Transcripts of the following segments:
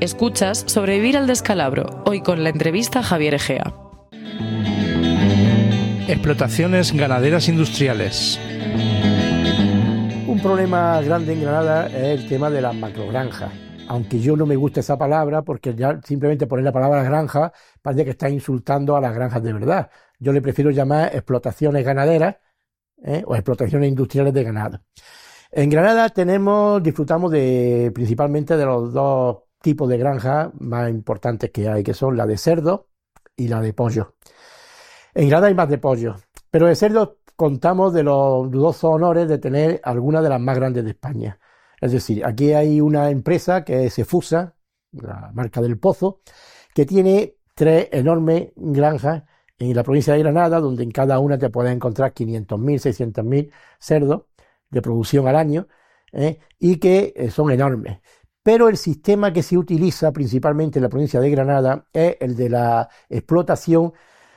Escuchas Sobrevivir al descalabro, hoy con la entrevista a Javier Egea. Explotaciones ganaderas industriales. Un problema grande en Granada es el tema de las macrogranjas. Aunque yo no me gusta esa palabra, porque ya simplemente poner la palabra granja parece que está insultando a las granjas de verdad. Yo le prefiero llamar explotaciones ganaderas o explotaciones industriales de ganado. En Granada disfrutamos principalmente de los dos tipos de granjas más importantes que hay, que son la de cerdo y la de pollo. En Granada hay más de pollo, pero de cerdo contamos de los dudosos honores de tener algunas de las más grandes de España. Es decir, aquí hay una empresa que es Cefusa, la marca del Pozo, que tiene 3 enormes granjas en la provincia de Granada, donde en cada una te puedes encontrar 500.000, 600.000 cerdos de producción al año, y que son enormes. Pero el sistema que se utiliza principalmente en la provincia de Granada es el de la explotación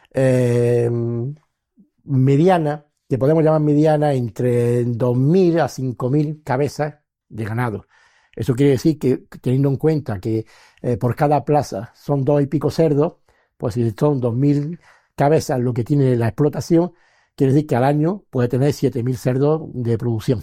mediana, que podemos llamar mediana, entre 2.000 a 5.000 cabezas de ganado. Eso quiere decir que, teniendo en cuenta que por cada plaza son 2 y pico cerdos, pues si son 2.000 cabezas lo que tiene la explotación, quiere decir que al año puede tener 7.000 cerdos de producción.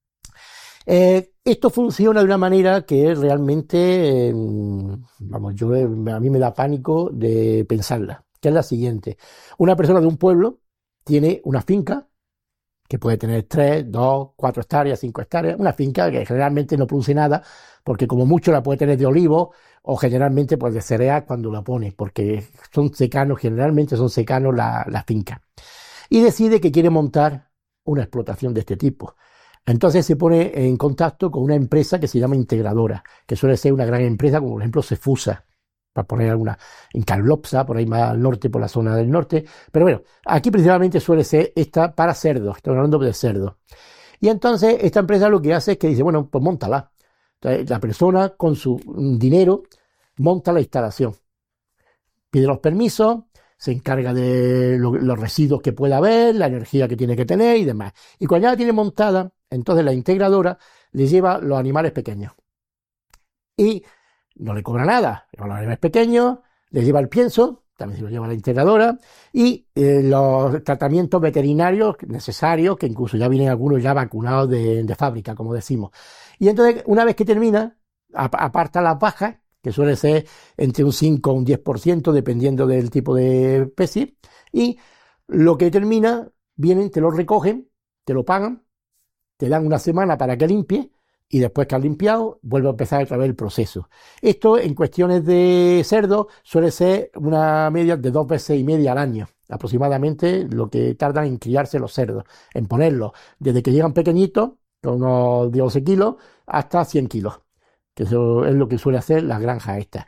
Esto funciona de una manera que realmente, a mí me da pánico de pensarla, que es la siguiente. Una persona de un pueblo tiene una finca que puede tener 3, 2, 4 hectáreas, 5 hectáreas, una finca que generalmente no produce nada, porque como mucho la puede tener de olivo o generalmente pues de cereal cuando la pone, porque generalmente son secanos las fincas. Y decide que quiere montar una explotación de este tipo. Entonces se pone en contacto con una empresa que se llama integradora, que suele ser una gran empresa, como por ejemplo Cefusa, para poner alguna, en Calopsa, por ahí más al norte, por la zona del norte. Pero bueno, aquí principalmente suele ser esta para cerdos, estamos hablando de cerdos. Y entonces esta empresa lo que hace es que dice, bueno, pues móntala. Entonces la persona con su dinero monta la instalación, pide los permisos, se encarga de los residuos que pueda haber, la energía que tiene que tener y demás. Y cuando ya la tiene montada, entonces la integradora le lleva los animales pequeños. Y no le cobra nada, los animales pequeños, le lleva el pienso, también se lo lleva la integradora, y los tratamientos veterinarios necesarios, que incluso ya vienen algunos ya vacunados de fábrica, como decimos. Y entonces, una vez que termina, aparta las bajas, que suele ser entre un 5 o un 10%, dependiendo del tipo de especie, y lo que termina, vienen, te lo recogen, te lo pagan, te dan una semana para que limpie, y después que has limpiado, vuelve a empezar otra vez el proceso. Esto, en cuestiones de cerdo, suele ser una media de 2 veces y media al año, aproximadamente lo que tardan en criarse los cerdos, en ponerlos, desde que llegan pequeñitos, con unos 12 kilos, hasta 100 kilos. Que eso es lo que suele hacer las granjas estas.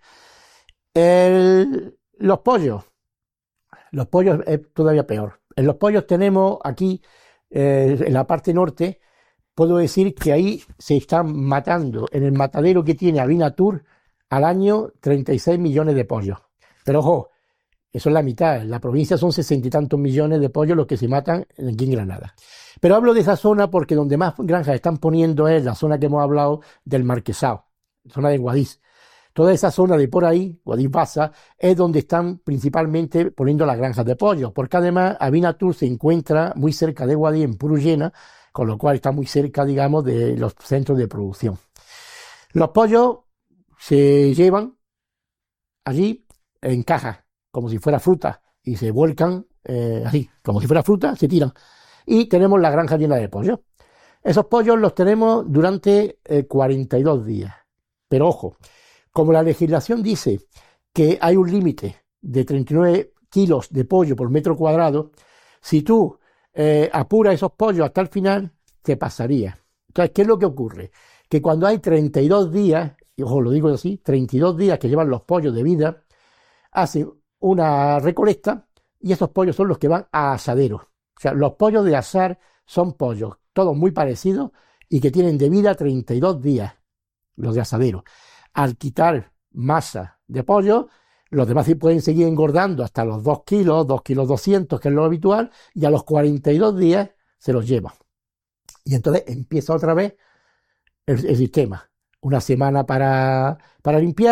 Los pollos es todavía peor. En los pollos tenemos aquí, en la parte norte, puedo decir que ahí se están matando, en el matadero que tiene Avinatur, al año 36 millones de pollos. Pero ojo, eso es la mitad. En la provincia son 60 y tantos millones de pollos los que se matan aquí en Granada. Pero hablo de esa zona porque donde más granjas están poniendo es la zona que hemos hablado del Marquesado, zona de Guadix. Toda esa zona de por ahí, Guadix-Baza, es donde están principalmente poniendo las granjas de pollo, porque además Avinatur se encuentra muy cerca de Guadix, en Purullena, con lo cual está muy cerca, digamos, de los centros de producción. Los pollos se llevan allí en cajas, como si fuera fruta, y se vuelcan así, como si fuera fruta, se tiran. Y tenemos la granja llena de pollos. Esos pollos los tenemos durante 42 días. Pero ojo, como la legislación dice que hay un límite de 39 kilos de pollo por metro cuadrado, si tú apuras esos pollos hasta el final, te pasaría. Entonces, ¿qué es lo que ocurre? Que cuando hay 32 días, y ojo, lo digo así, 32 días que llevan los pollos de vida, hacen una recolecta y esos pollos son los que van a asadero. O sea, los pollos de asar son pollos, todos muy parecidos y que tienen de vida 32 días, los de asadero. Al quitar masa de pollo, los demás pueden seguir engordando hasta los 2 kilos, 2 kilos 200, que es lo habitual, y a los 42 días se los llevan. Y entonces empieza otra vez el sistema. Una semana para limpiar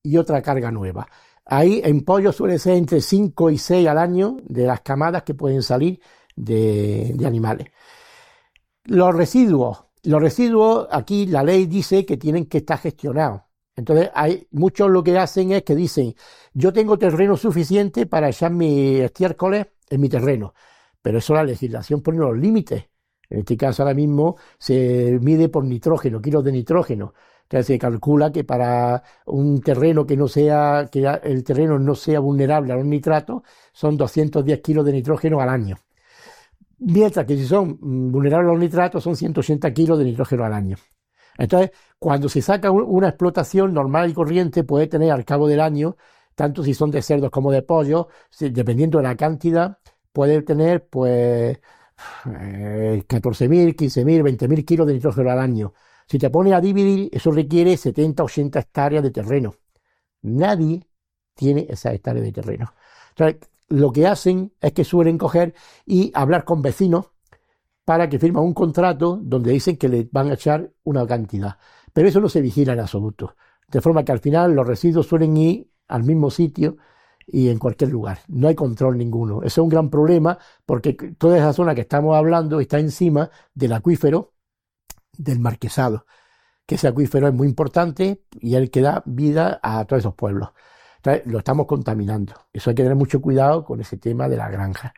y otra carga nueva. Ahí en pollo suele ser entre 5 y 6 al año de las camadas que pueden salir de animales. Los residuos, aquí la ley dice que tienen que estar gestionados. Entonces, hay muchos lo que hacen es que dicen, yo tengo terreno suficiente para echar mis estiércoles en mi terreno, pero eso la legislación pone los límites. En este caso ahora mismo se mide por nitrógeno, kilos de nitrógeno. Entonces se calcula que para un terreno que el terreno no sea vulnerable a los nitratos, son 210 kilos de nitrógeno al año. Mientras que si son vulnerables a los nitratos, son 180 kilos de nitrógeno al año. Entonces, cuando se saca una explotación normal y corriente, puede tener al cabo del año, tanto si son de cerdos como de pollos, dependiendo de la cantidad, puede tener pues 14.000, 15.000, 20.000 kilos de nitrógeno al año. Si te pones a dividir, eso requiere 70, 80 hectáreas de terreno. Nadie tiene esas hectáreas de terreno. Entonces, lo que hacen es que suelen coger y hablar con vecinos para que firman un contrato donde dicen que le van a echar una cantidad. Pero eso no se vigila en absoluto. De forma que al final los residuos suelen ir al mismo sitio y en cualquier lugar. No hay control ninguno. Eso es un gran problema porque toda esa zona que estamos hablando está encima del acuífero del Marquesado, que ese acuífero es muy importante y es el que da vida a todos esos pueblos. Entonces, lo estamos contaminando. Eso hay que tener mucho cuidado con ese tema de la granja.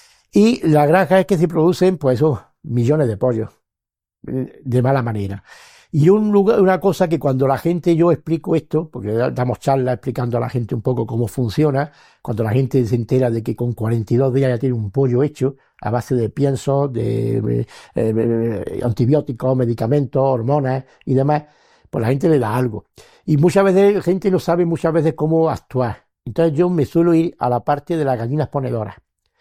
Y la granja es que se producen, pues, esos millones de pollos de mala manera. Y una cosa que cuando la gente, yo explico esto, porque damos charlas explicando a la gente un poco cómo funciona, cuando la gente se entera de que con 42 días ya tiene un pollo hecho, a base de piensos, de antibióticos, medicamentos, hormonas y demás, pues la gente le da algo. Y muchas veces la gente no sabe cómo actuar. Entonces yo me suelo ir a la parte de las gallinas ponedoras.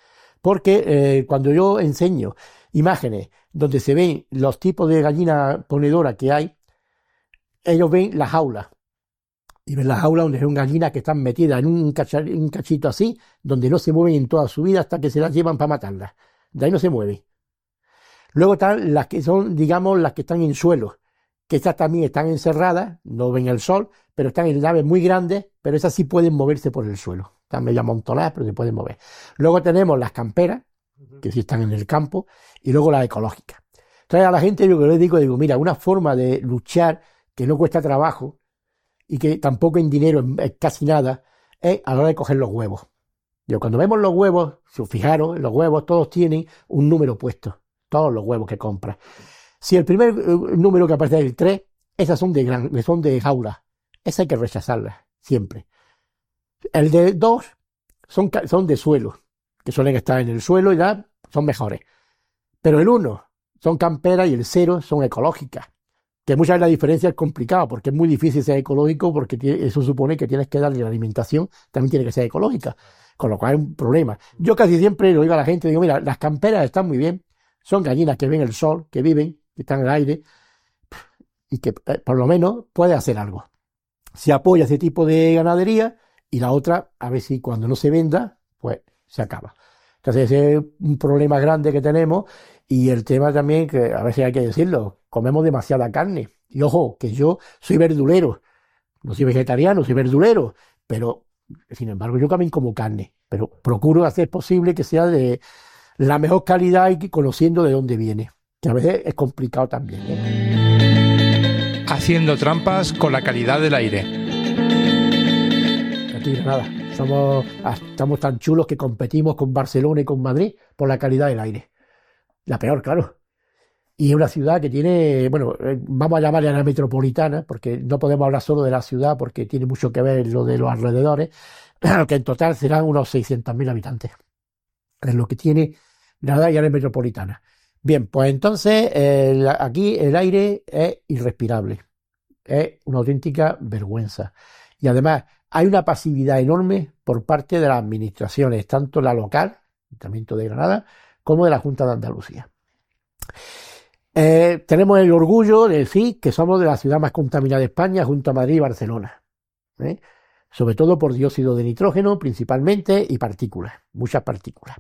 Porque cuando yo enseño imágenes donde se ven los tipos de gallina ponedora que hay, ellos ven las jaulas. Y ven las jaulas donde son gallinas que están metidas en un cachito así, donde no se mueven en toda su vida hasta que se las llevan para matarlas. De ahí no se mueven. Luego están las que son, digamos, las que están en suelo, que estas también están encerradas, no ven el sol, pero están en naves muy grandes, pero esas sí pueden moverse por el suelo. Están medio amontonadas, pero se pueden mover. Luego tenemos las camperas, que sí están en el campo, y luego las ecológicas. Entonces a la gente yo les digo, mira, una forma de luchar que no cuesta trabajo y que tampoco en dinero es casi nada, es a la hora de coger los huevos. Cuando vemos los huevos, si os fijaros, los huevos todos tienen un número puesto, todos los huevos que compras. Si el primer número que aparece es el 3, esas son de jaula. Esas hay que rechazarlas, siempre. El de 2 son de suelo, que suelen estar en el suelo y ya son mejores. Pero el 1 son camperas y el 0 son ecológicas. Que muchas veces la diferencia es complicada, porque es muy difícil ser ecológico, porque eso supone que tienes que darle la alimentación, también tiene que ser ecológica, con lo cual es un problema. Yo casi siempre lo digo a la gente, digo, mira, las camperas están muy bien, son gallinas que ven el sol, que viven, que están en el aire, y que por lo menos puede hacer algo. Se apoya ese tipo de ganadería, y la otra, a ver si cuando no se venda, pues se acaba. Entonces ese es un problema grande que tenemos, y el tema también, que a veces hay que decirlo, comemos demasiada carne. Y ojo, que yo soy verdulero, no soy vegetariano, soy verdulero, pero sin embargo yo también como carne, pero procuro hacer posible que sea de la mejor calidad y conociendo de dónde viene, que a veces es complicado también, ¿eh? Haciendo trampas con la calidad del aire. Aquí nada, estamos tan chulos que competimos con Barcelona y con Madrid por la calidad del aire. La peor, claro. Y es una ciudad que tiene, bueno, vamos a llamarle a la metropolitana, porque no podemos hablar solo de la ciudad, porque tiene mucho que ver lo de los alrededores, que en total serán unos 600.000 habitantes. Es lo que tiene la área metropolitana. Bien, pues entonces aquí el aire es irrespirable. Es una auténtica vergüenza. Y además hay una pasividad enorme por parte de las administraciones, tanto la local, Ayuntamiento de Granada, como de la Junta de Andalucía. Tenemos el orgullo de decir que somos de la ciudad más contaminada de España junto a Madrid y Barcelona, sobre todo por dióxido de nitrógeno principalmente y partículas, muchas partículas.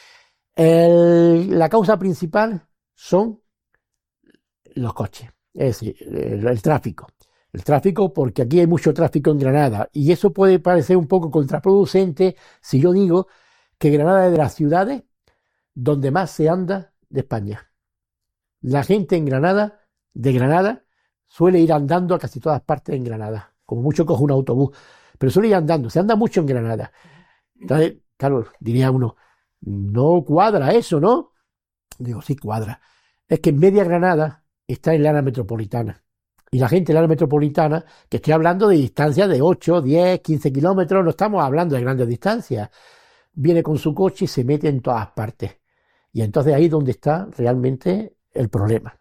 La causa principal son los coches, es decir, el tráfico. El tráfico, porque aquí hay mucho tráfico en Granada. Y eso puede parecer un poco contraproducente si yo digo que Granada es de las ciudades donde más se anda de España. La gente en Granada, de Granada, suele ir andando a casi todas partes en Granada. Como mucho coge un autobús, pero suele ir andando. Se anda mucho en Granada. Entonces, claro, diría uno, no cuadra eso, ¿no? Digo, sí cuadra. Es que en media Granada está el área metropolitana. Y la gente del área metropolitana, que estoy hablando de distancias de 8, 10, 15 kilómetros, no estamos hablando de grandes distancias, viene con su coche y se mete en todas partes. Y entonces ahí es donde está realmente el problema.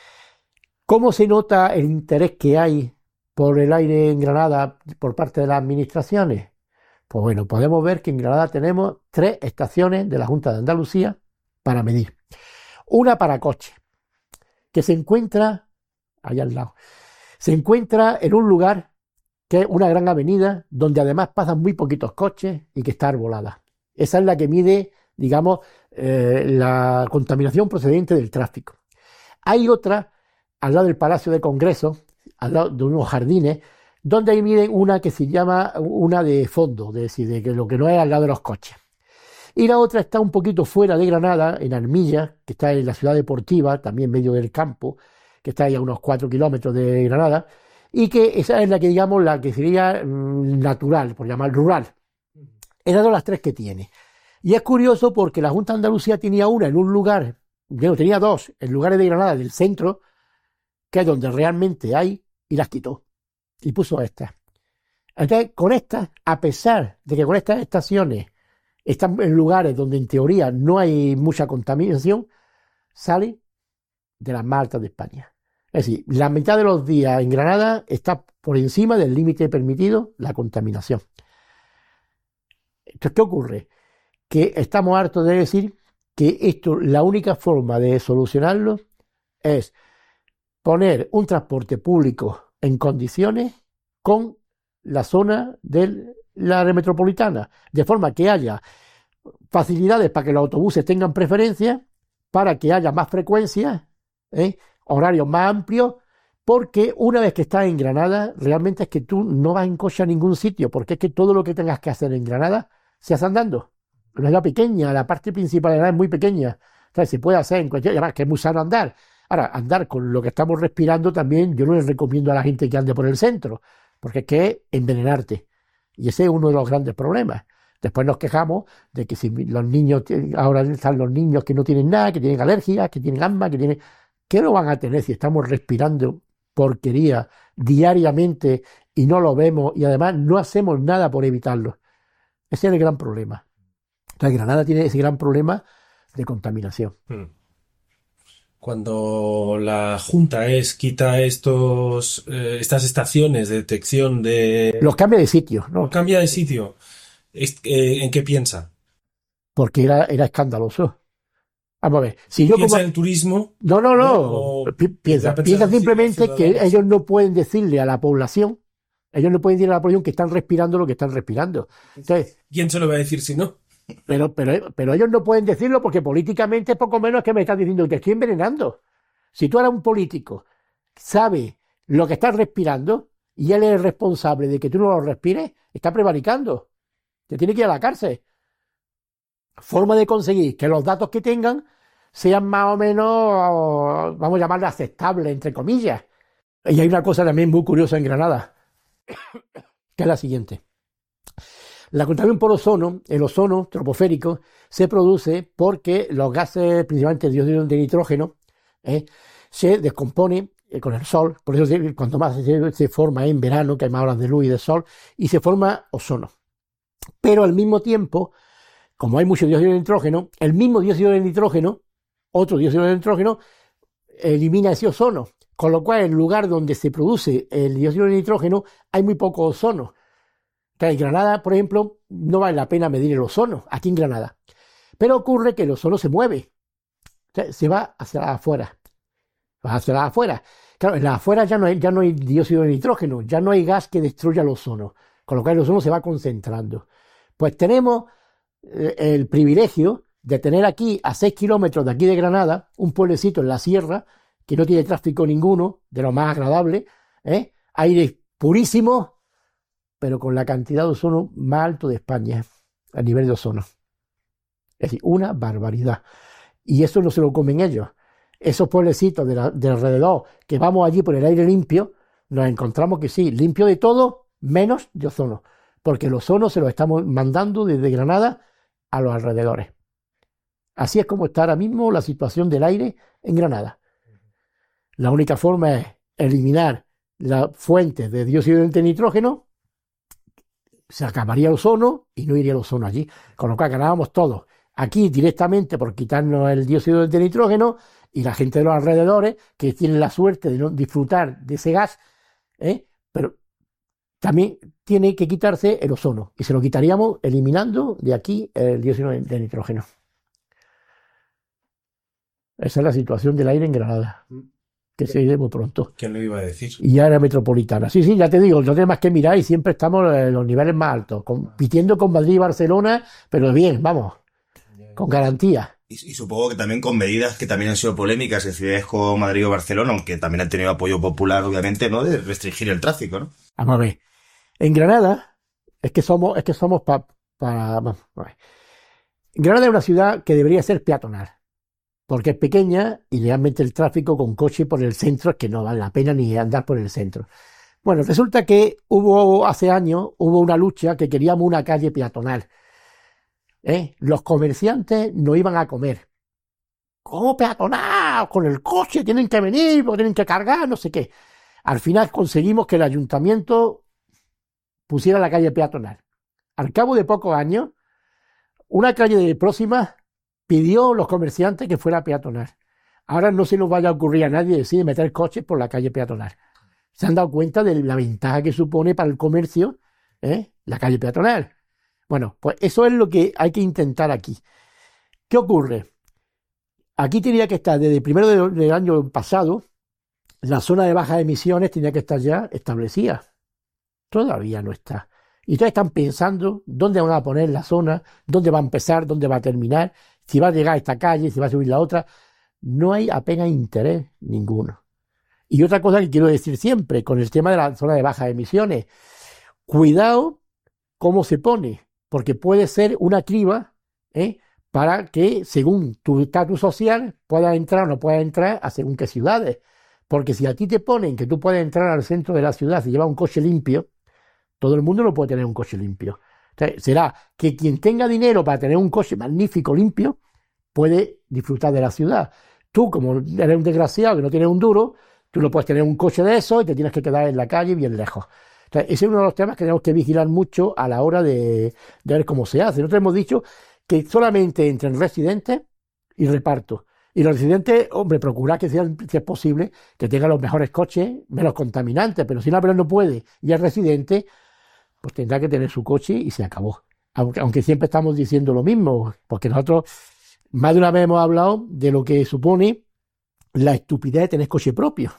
¿Cómo se nota el interés que hay por el aire en Granada por parte de las administraciones? Pues bueno, podemos ver que en Granada tenemos 3 estaciones de la Junta de Andalucía para medir. Una para coches, que se encuentra allá al lado. Se encuentra en un lugar que es una gran avenida donde además pasan muy poquitos coches y que está arbolada. Esa es la que mide, digamos, la contaminación procedente del tráfico. Hay otra al lado del Palacio de Congresos, al lado de unos jardines, donde ahí miden una que se llama una de fondo, es decir, de que lo que no es al lado de los coches. Y la otra está un poquito fuera de Granada, en Armilla, que está en la ciudad deportiva, también medio del campo, que está ahí a unos 4 kilómetros de Granada, y que esa es la que, digamos, la que sería natural, por llamar rural. Esas son las 3 que tiene. Y es curioso porque la Junta de Andalucía tenía una en un lugar, bueno, tenía 2 en lugares de Granada del centro, que es donde realmente hay, y las quitó. Y puso estas. Entonces, con estas, a pesar de que con estas estaciones están en lugares donde en teoría no hay mucha contaminación, sale de las más altas de España. Es decir, la mitad de los días en Granada está por encima del límite permitido la contaminación. Entonces, ¿qué ocurre? Que estamos hartos de decir que esto, la única forma de solucionarlo es poner un transporte público en condiciones con la zona de la área metropolitana, de forma que haya facilidades para que los autobuses tengan preferencia, para que haya más frecuencias, horarios más amplios, porque una vez que estás en Granada, realmente es que tú no vas en coche a ningún sitio, porque es que todo lo que tengas que hacer en Granada se hace andando. No es la pequeña, la parte principal de Granada es muy pequeña, entonces se puede hacer en cualquier, además que es muy sano andar. Ahora, andar con lo que estamos respirando también, yo no les recomiendo a la gente que ande por el centro, porque es que es envenenarte. Y ese es uno de los grandes problemas. Después nos quejamos de que si los niños, ahora están los niños que no tienen nada, que tienen alergias, que tienen asma, que tienen... ¿Qué no van a tener si estamos respirando porquería diariamente y no lo vemos y además no hacemos nada por evitarlo? Ese es el gran problema. Entonces, Granada tiene ese gran problema de contaminación. Cuando la Junta quita estas estaciones de detección Los cambia de sitio, ¿no? Cambia de sitio, ¿en qué piensa? Porque era escandaloso. Vamos a ver, si yo ¿Piensa en el turismo? No. Piensa simplemente que ellos no pueden decirle a la población, que están respirando lo que están respirando. Entonces, ¿quién se lo va a decir si no? Pero ellos no pueden decirlo porque políticamente es poco menos que me estás diciendo que te estoy envenenando. Si tú eres un político, sabes lo que estás respirando y él es el responsable de que tú no lo respires, está prevaricando. Te tiene que ir a la cárcel. Forma de conseguir que los datos que tengan sean más o menos, vamos a llamarle aceptables, entre comillas. Y hay una cosa también muy curiosa en Granada, que es la siguiente. La contaminación por ozono, el ozono troposférico, se produce porque los gases, principalmente el dióxido de nitrógeno, se descompone con el sol. Por eso cuanto más se forma en verano, que hay más horas de luz y de sol, y se forma ozono. Pero al mismo tiempo, como hay mucho dióxido de nitrógeno, el mismo dióxido de nitrógeno, otro dióxido de nitrógeno, elimina ese ozono. Con lo cual, en el lugar donde se produce el dióxido de nitrógeno, hay muy poco ozono. Que en Granada, por ejemplo, no vale la pena medir el ozono, aquí en Granada. Pero ocurre que el ozono se mueve. O sea, se va hacia las afueras. Va hacia las afueras. Claro, en las afueras ya no hay dióxido de nitrógeno, ya no hay gas que destruya el ozono. Con lo cual el ozono se va concentrando. Pues tenemos el privilegio de tener aquí, a 6 kilómetros de aquí de Granada, un pueblecito en la sierra, que no tiene tráfico ninguno, de lo más agradable, aire purísimo, pero con la cantidad de ozono más alto de España, a nivel de ozono. Es decir, una barbaridad. Y eso no se lo comen ellos. Esos pueblecitos de alrededor, que vamos allí por el aire limpio, nos encontramos que sí, limpio de todo, menos de ozono. Porque el ozono se lo estamos mandando desde Granada a los alrededores. Así es como está ahora mismo la situación del aire en Granada. La única forma es eliminar las fuentes de dióxido de nitrógeno, se acabaría el ozono y no iría el ozono allí. Con lo cual ganábamos todos. Aquí directamente por quitarnos el dióxido de nitrógeno y la gente de los alrededores que tienen la suerte de no disfrutar de ese gas, pero también tiene que quitarse el ozono y se lo quitaríamos eliminando de aquí el dióxido de nitrógeno. Esa es la situación del aire en Granada, que se irá muy pronto. ¿Quién lo iba a decir? Y área metropolitana. Sí, ya te digo, no tienes más que mirar y siempre estamos en los niveles más altos, compitiendo con Madrid y Barcelona, pero bien, vamos, con garantía. Y supongo que también con medidas que también han sido polémicas en ciudades como Madrid o Barcelona, aunque también han tenido apoyo popular, obviamente, ¿no? De restringir el tráfico, ¿no? Vamos a ver. En Granada, es que somos vamos a ver. Granada es una ciudad que debería ser peatonal, porque es pequeña y realmente el tráfico con coche por el centro es que no vale la pena ni andar por el centro. Bueno, resulta que hace años hubo una lucha que queríamos una calle peatonal. Los comerciantes no iban a comer. ¿Cómo peatonal? Con el coche tienen que venir, porque tienen que cargar, no sé qué. Al final conseguimos que el ayuntamiento pusiera la calle peatonal. Al cabo de pocos años, una calle próxima pidió a los comerciantes que fuera peatonal. Ahora no se nos vaya a ocurrir a nadie decir meter coches por la calle peatonal. Se han dado cuenta de la ventaja que supone para el comercio la calle peatonal. Bueno, pues eso es lo que hay que intentar aquí. ¿Qué ocurre? Aquí tenía que estar, desde el primero del año pasado, la zona de bajas emisiones tenía que estar ya establecida. Todavía no está. Y ustedes están pensando dónde van a poner la zona, dónde va a empezar, dónde va a terminar, si va a llegar a esta calle, si va a subir la otra. No hay apenas interés ninguno. Y otra cosa que quiero decir siempre, con el tema de la zona de bajas emisiones, cuidado cómo se pone, porque puede ser una criba, para que según tu estatus social puedas entrar o no puedas entrar a según qué ciudades. Porque si a ti te ponen que tú puedes entrar al centro de la ciudad si llevas un coche limpio, todo el mundo no puede tener un coche limpio. Entonces, será que quien tenga dinero para tener un coche magnífico, limpio, puede disfrutar de la ciudad. Tú, como eres un desgraciado que no tienes un duro, tú no puedes tener un coche de eso y te tienes que quedar en la calle bien lejos. Entonces, ese es uno de los temas que tenemos que vigilar mucho a la hora de ver cómo se hace. Nosotros hemos dicho que solamente entren residentes y reparto. Y los residentes, hombre, procurar que sean, si es posible, que tengan los mejores coches, menos contaminantes. Pero si una persona no puede y es residente, pues tendrá que tener su coche y se acabó. Aunque siempre estamos diciendo lo mismo, porque nosotros más de una vez hemos hablado de lo que supone la estupidez de tener coche propio.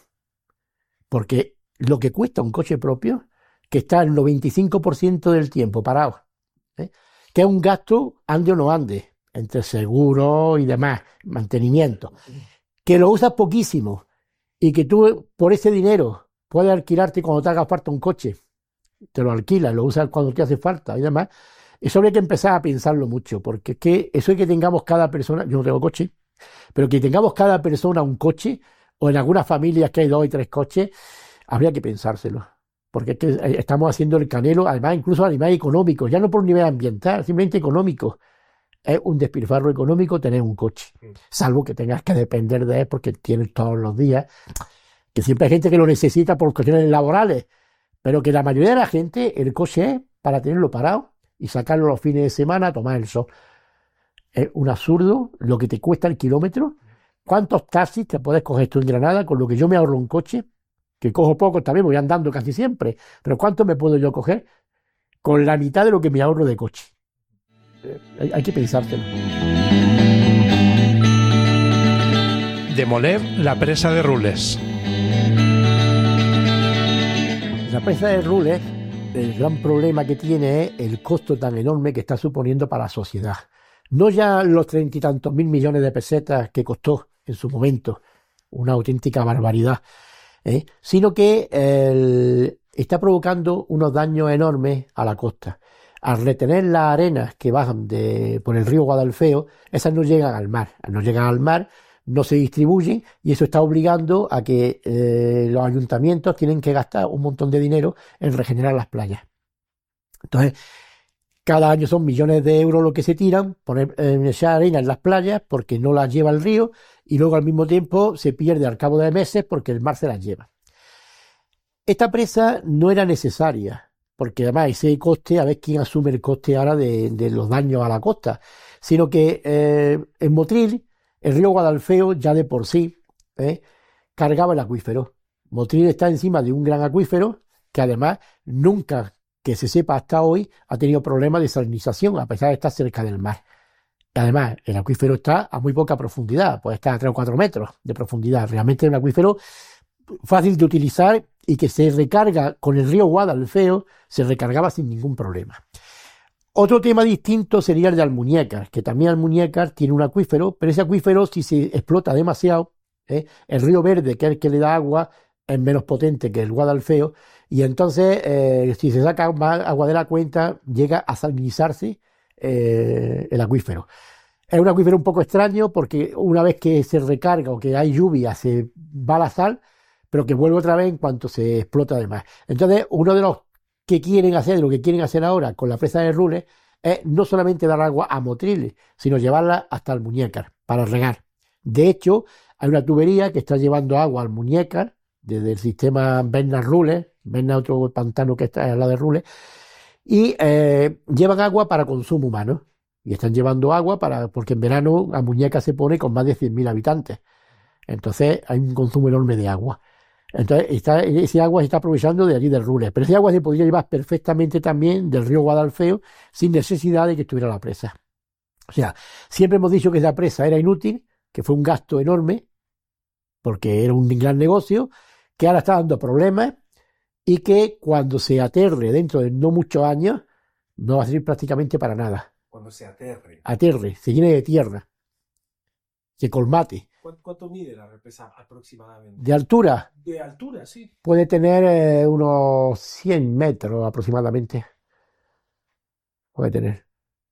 Porque lo que cuesta un coche propio, que está el 95% del tiempo parado, que es un gasto ande o no ande, entre seguros y demás, mantenimiento, que lo usas poquísimo y que tú por ese dinero puedes alquilarte cuando te haga falta un coche, te lo alquilas, lo usas cuando te hace falta y demás. Eso habría que empezar a pensarlo mucho, porque es que eso es que tengamos cada persona, yo no tengo coche, pero que tengamos cada persona un coche, o en algunas familias que hay 2 y 3 coches, habría que pensárselo. Porque es que estamos haciendo el canelo, además incluso a nivel económico, ya no por un nivel ambiental, simplemente económico. Es un despilfarro económico tener un coche, salvo que tengas que depender de él porque tienes todos los días, que siempre hay gente que lo necesita por cuestiones laborales, pero que la mayoría de la gente, el coche es para tenerlo parado y sacarlo los fines de semana a tomar el sol. Es un absurdo lo que te cuesta el kilómetro. ¿Cuántos taxis te puedes coger tú en Granada con lo que yo me ahorro un coche? Que cojo poco también, voy andando casi siempre, pero ¿cuánto me puedo yo coger? Con la mitad de lo que me ahorro de coche. Hay que pensárselo. Demoler la presa de Rules. La presa de Rules, el gran problema que tiene es el costo tan enorme que está suponiendo para la sociedad. No ya los 30 y tantos mil millones de pesetas que costó en su momento, una auténtica barbaridad. sino que está provocando unos daños enormes a la costa. Al retener las arenas que bajan por el río Guadalfeo, esas no llegan al mar. Al no llegan al mar, no se distribuyen y eso está obligando a que los ayuntamientos tienen que gastar un montón de dinero en regenerar las playas. Entonces, cada año son millones de euros lo que se tiran, poner esa arena en las playas porque no las lleva el río y luego al mismo tiempo se pierde al cabo de meses porque el mar se las lleva. Esta presa no era necesaria, porque además ese coste, a ver quién asume el coste ahora de los daños a la costa, sino que en Motril, el río Guadalfeo ya de por sí cargaba el acuífero. Motril está encima de un gran acuífero que además nunca, que se sepa hasta hoy, ha tenido problemas de salinización, a pesar de estar cerca del mar. Además, el acuífero está a muy poca profundidad, puede estar a 3 o 4 metros de profundidad. Realmente es un acuífero fácil de utilizar y que se recarga con el río Guadalfeo, se recargaba sin ningún problema. Otro tema distinto sería el de Almuñécar, que también Almuñécar tiene un acuífero, pero ese acuífero, si se explota demasiado, el río Verde, que es el que le da agua, es menos potente que el Guadalfeo, y entonces, si se saca más agua de la cuenta, llega a salinizarse el acuífero. Es un acuífero un poco extraño porque una vez que se recarga o que hay lluvia, se va la sal, pero que vuelve otra vez en cuanto se explota de más. Entonces, uno de los que quieren hacer, lo que quieren hacer ahora con la presa de Rules, es no solamente dar agua a Motriles, sino llevarla hasta Almuñécar para regar. De hecho, hay una tubería que está llevando agua al Almuñécar desde el sistema Berna-Rules, Berna otro pantano que está al lado de Rules, y llevan agua para consumo humano. Y están llevando agua porque en verano Almuñécar se pone con más de 100.000 habitantes. Entonces hay un consumo enorme de agua. Entonces ese agua se está aprovechando de allí del Rules. Pero ese agua se podría llevar perfectamente también del río Guadalfeo sin necesidad de que estuviera la presa. O sea, siempre hemos dicho que esa presa era inútil, que fue un gasto enorme, porque era un gran negocio, que ahora está dando problemas y que cuando se aterre dentro de no muchos años no va a servir prácticamente para nada. Cuando se aterre. Aterre, se llene de tierra, se colmate. ¿Cuánto mide la represa aproximadamente? De altura. De altura, sí. Puede tener unos 100 metros aproximadamente. Puede tener.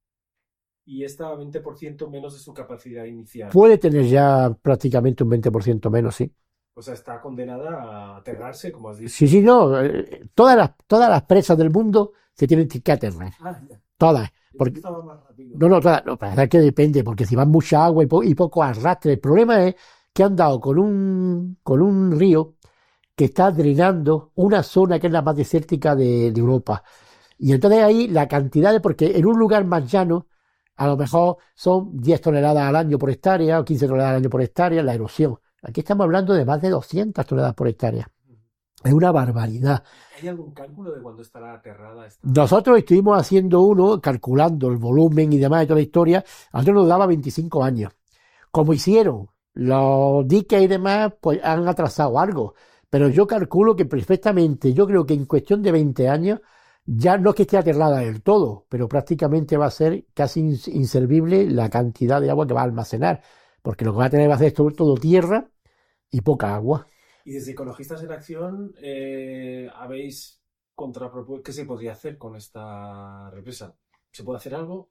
Y está a 20% menos de su capacidad inicial. Puede tener ya prácticamente un 20% menos, sí. O sea, está condenada a aterrarse, como has dicho. Sí, no. Todas las presas del mundo se tienen que aterrar. Ya. Todas. Porque, estaba más rápido. No, para ver que depende, porque si va mucha agua y poco arrastre. El problema es que han dado con un río que está drenando una zona que es la más desértica de Europa. Y entonces ahí la cantidad porque en un lugar más llano, a lo mejor son 10 toneladas al año por hectárea o 15 toneladas al año por hectárea la erosión. Aquí estamos hablando de más de 200 toneladas por hectárea. Es una barbaridad. ¿Hay algún cálculo de cuándo estará aterrada esta? Nosotros estuvimos haciendo uno, calculando el volumen y demás de toda la historia. A nosotros nos daba 25 años. Como hicieron los diques y demás, pues han atrasado algo. Pero yo calculo que perfectamente, yo creo que en cuestión de 20 años, ya no es que esté aterrada del todo, pero prácticamente va a ser casi inservible la cantidad de agua que va a almacenar. Porque lo que va a tener va a ser todo tierra y poca agua. Y desde Ecologistas en Acción habéis contrapropuesto qué se podría hacer con esta represa. ¿Se puede hacer algo?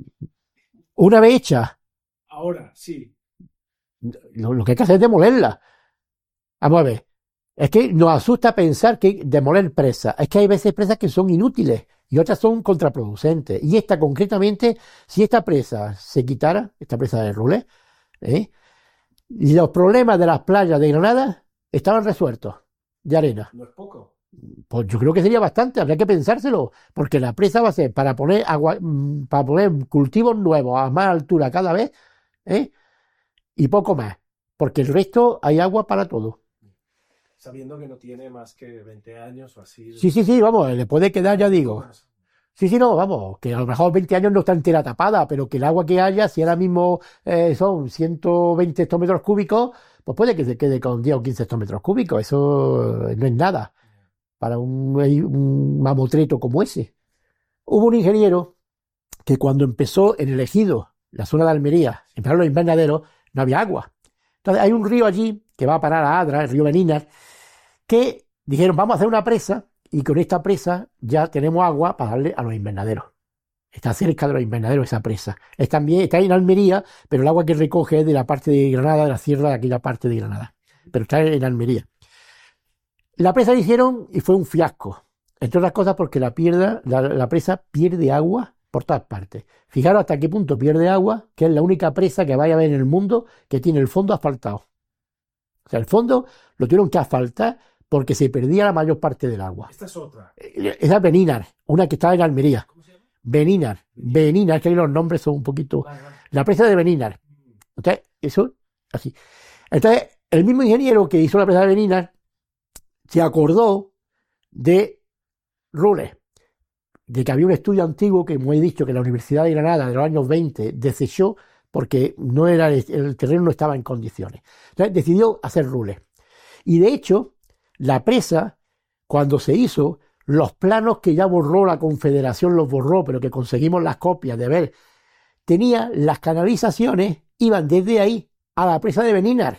Una vez hecha, Ahora, sí. lo que hay que hacer es demolerla. Vamos a ver. Es que nos asusta pensar que demoler presas. Es que hay veces presas que son inútiles y otras son contraproducentes. Y esta concretamente, si esta presa se quitara, esta presa de Rules, y los problemas de las playas de Granada estaban resueltos de arena. No es poco. Pues yo creo que sería bastante, habría que pensárselo, porque la presa va a ser para poner agua, para poner cultivos nuevos a más altura cada vez, y poco más, porque el resto hay agua para todo. Sabiendo que no tiene más que 20 años o así. Sí, vamos, le puede quedar, ya digo. Sí, no, vamos, que a lo mejor 20 años no está entera tapada, pero que el agua que haya, si ahora mismo son 120 hectómetros cúbicos, pues puede que se quede con 10 o 15 hectómetros cúbicos. Eso no es nada para un mamotreto como ese. Hubo un ingeniero que cuando empezó en el Ejido, la zona de Almería, empezaron los invernaderos, no había agua. Entonces hay un río allí que va a parar a Adra, el río Beninas, que dijeron, vamos a hacer una presa y con esta presa ya tenemos agua para darle a los invernaderos. Está cerca de los invernaderos esa presa. Está en Almería, pero el agua que recoge es de la parte de Granada, de la sierra de aquella parte de Granada. Pero está en Almería. La presa la hicieron y fue un fiasco. Entre otras cosas porque la presa pierde agua por todas partes. Fijaros hasta qué punto pierde agua, que es la única presa que vaya a haber en el mundo que tiene el fondo asfaltado. O sea, el fondo lo tuvieron que asfaltar porque se perdía la mayor parte del agua. Esta es otra. Esa es Benínar, una que está en Almería. ¿Cómo se llama? Benínar, que ahí los nombres son un poquito... Vale, vale. La presa de Benínar. Entonces, eso, así. Entonces, el mismo ingeniero que hizo la presa de Benínar se acordó de Rules, de que había un estudio antiguo que, como he dicho, que la Universidad de Granada de los años 20 desechó porque no era el terreno no estaba en condiciones. Entonces, decidió hacer Rules. Y de hecho, la presa, cuando se hizo, los planos que ya borró la Confederación los borró, pero que conseguimos las copias de ver, tenía las canalizaciones, iban desde ahí a la presa de Benínar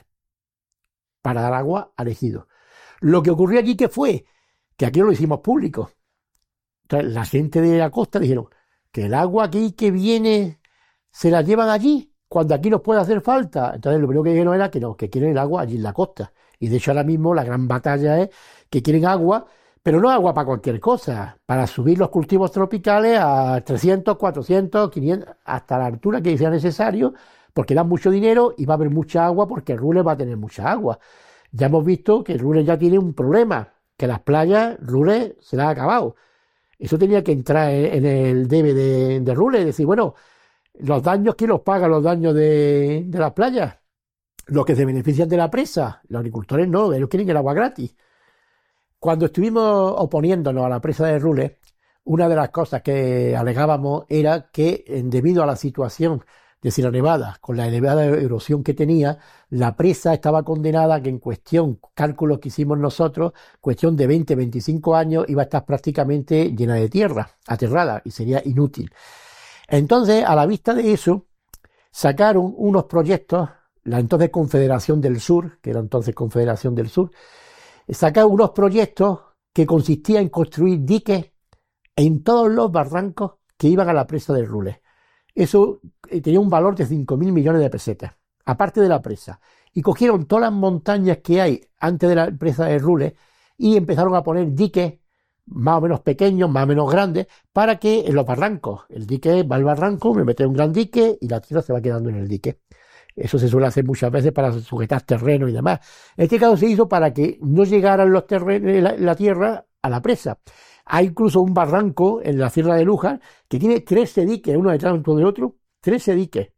para dar agua al ejido. Lo que ocurrió aquí que fue que aquí lo hicimos público. Entonces, la gente de la costa dijeron que el agua aquí que viene se la llevan allí cuando aquí nos puede hacer falta. Entonces, lo primero que dijeron era que no, que quieren el agua allí en la costa. Y de hecho, ahora mismo la gran batalla es que quieren agua, pero no agua para cualquier cosa, para subir los cultivos tropicales a 300, 400, 500, hasta la altura que sea necesario, porque dan mucho dinero y va a haber mucha agua porque Rules va a tener mucha agua. Ya hemos visto que Rules ya tiene un problema, que las playas, Rules se las ha acabado. Eso tenía que entrar en el debe de Rules, decir, bueno, los daños, ¿quién los paga los daños de las playas? Los que se benefician de la presa, los agricultores no, ellos quieren el agua gratis. Cuando estuvimos oponiéndonos a la presa de Rules, una de las cosas que alegábamos era que debido a la situación de Sierra Nevada, con la elevada erosión que tenía, la presa estaba condenada a que en cuestión, cálculos que hicimos nosotros, cuestión de 20, 25 años, iba a estar prácticamente llena de tierra, aterrada, y sería inútil. Entonces, a la vista de eso, sacaron unos proyectos, la entonces Confederación del Sur, que era entonces Confederación del Sur, sacaron unos proyectos que consistían en construir diques en todos los barrancos que iban a la presa de Rules. Eso tenía un valor de 5.000 millones de pesetas, aparte de la presa. Y cogieron todas las montañas que hay antes de la presa de Rules y empezaron a poner diques más o menos pequeños, más o menos grandes, para que en los barrancos, el dique va al barranco, me mete un gran dique y la tierra se va quedando en el dique. Eso se suele hacer muchas veces para sujetar terreno y demás. En este caso se hizo para que no llegaran los terrenos, la tierra a la presa. Hay incluso un barranco en la Sierra de Lújar que tiene 13 diques, uno detrás del otro, 13 diques.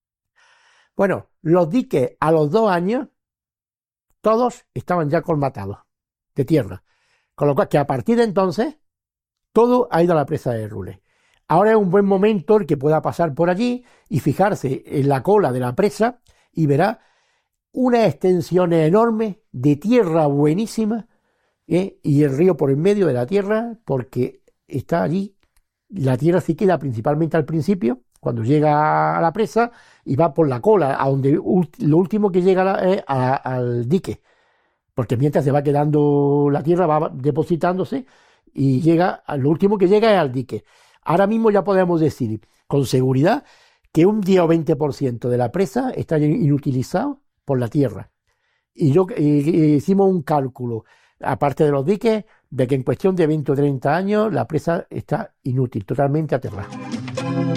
Bueno, los diques a los 2 años, todos estaban ya colmatados de tierra. Con lo cual, que a partir de entonces, todo ha ido a la presa de Rules. Ahora es un buen momento el que pueda pasar por allí y fijarse en la cola de la presa y verá unas extensiones enormes de tierra buenísima, y el río por en medio de la tierra, porque está allí, la tierra se queda principalmente al principio, cuando llega a la presa, y va por la cola, a donde lo último que llega es al dique, porque mientras se va quedando la tierra, va depositándose, y lo último que llega es al dique. Ahora mismo ya podemos decir con seguridad que un 10 o 20% de la presa está inutilizado por la tierra. Y hicimos un cálculo, aparte de los diques, de que en cuestión de 20 o 30 años la presa está inútil, totalmente aterrada.